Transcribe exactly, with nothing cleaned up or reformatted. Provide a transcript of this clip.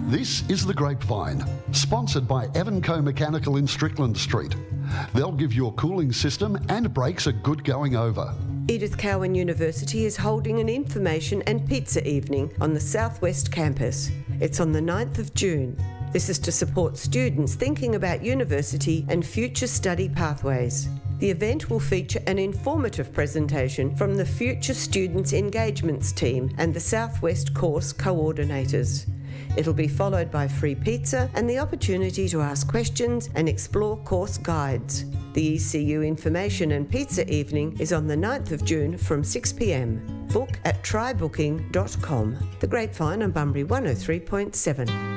This is The Grapevine, sponsored by Evanco Mechanical in Strickland Street. They'll give your cooling system and brakes a good going over. Edith Cowan University is holding an information and pizza evening on the Southwest campus. It's on the ninth of June. This is to support students thinking about university and future study pathways. The event will feature an informative presentation from the Future Students Engagements team and the Southwest course coordinators. It'll be followed by free pizza and the opportunity to ask questions and explore course guides. The E C U Information and Pizza Evening is on the ninth of June from six p m. Book at try booking dot com. The Grapevine on Bunbury one oh three point seven.